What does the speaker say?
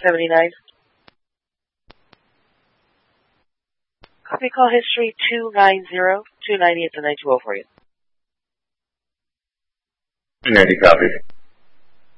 79. Copy call history 290. 290 is the 920 for you. 290 copy.